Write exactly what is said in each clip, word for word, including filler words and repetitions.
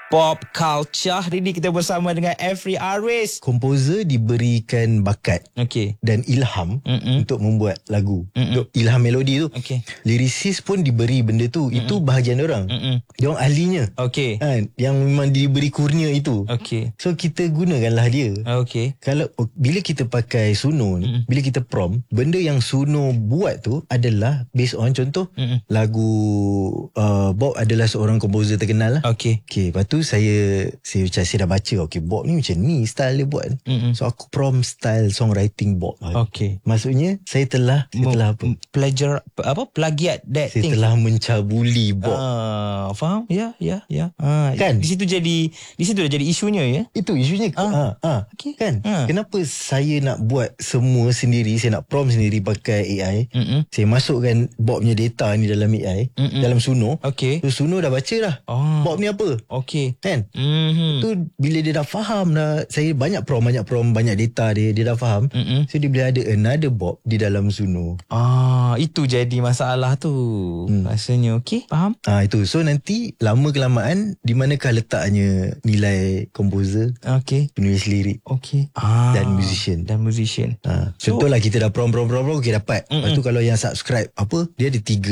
Pop Culture. Hari ini kita bersama dengan Every Aris. Komposer diberikan bakat Okey. dan ilham Mm-mm. untuk membuat lagu. Mm-mm. Untuk ilham melodi tu. Okey. Lirisis pun diberi benda tu. Mm-mm. Itu bahagian orang. Mm-mm. Dia orang ahlinya. Okey. Kan? Yang memang diberi kurnia itu. Okey. So kita gunakanlah dia. Okey. Kalau bila kita pakai Suno ni, Mm-mm. bila kita prom, benda yang Suno buat tu adalah based on contoh Mm-mm. lagu uh, Bob adalah seorang komposer terkenal lah. Okey. Okay, lepas tu saya saya macam saya dah baca, okay, Bob ni macam ni style dia buat. Mm-mm. So aku prom style songwriting Bob. Okey. Maksudnya saya telah saya Mo- telah apa? Plagiar apa plagiat that Saya thing. telah mencabuli Bob. Ah, faham? Ya, ya, ya. Ah, Kan? Di situ jadi di situ dah jadi isunya ya. Itu isunya. Ah. Ah, ah, Okey. Kan? Ah. Kenapa saya nak buat semua sendiri, saya nak prom sendiri pakai A I. Mm-mm. Saya masukkan Bob punya data ni dalam A I, Mm-mm. dalam Suno. Okey. So Suno dah baca dah. Oh. Bob ni apa? Okey. Kan? Mhm. Tu bila dia dah faham dah, saya banyak prom, banyak prom, banyak data dia, dia dah faham. Mm-mm. So dia boleh ada another Bob di dalam Suno. Ah, itu jadi masalah tu. Hmm. Rasanya okey, faham? Ah itu. So nanti lama kelamaan di manakah letaknya nilai komposer, Okey. penulis lirik Okey. Ah, dan musician. Dan musician. Ha, So- contohlah kita dah prom prom prom prom okay dapat. Mm-mm. Lepas tu kalau yang subscribe apa, dia ada tiga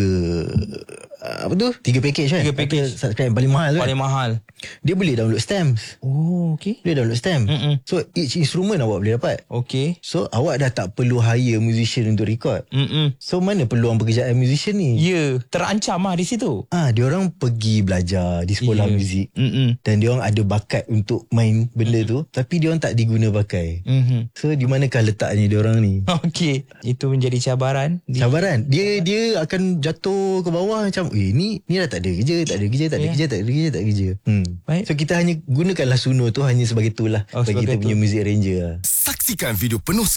apa tu? Tiga package kan? Tiga package. Ada subscribe yang paling mahal kan? Paling mahal. Dia boleh download stamps. Oh, okey. Dia download stamp. Mm-mm. So each instrument awak boleh dapat. Okey. So awak dah tak perlu hire musician untuk record. Mm-mm. So mana peluang pekerjaan musician ni? Ya, terancam lah di situ. Ah, dia orang pergi belajar di sekolah Ya. muzik. Mm-mm. Dan dia orang ada bakat untuk main benda tu, tapi dia orang tak diguna pakai. Mhm. So di manakah letaknya dia orang ni? Okey, itu menjadi cabaran. Di- Cabaran. Dia dia akan jatuh ke bawah macam, eh ni ni dah tak ada kerja, tak ada kerja, tak ada Ya. kerja, tak ada kerja, tak ada kerja. Hmm. Baik. So kita hanya gunakanlah Suno tu hanya sebagai tool lah Oh, bagi sebagai kita punya tool. music arranger lah. Saksikan video penuh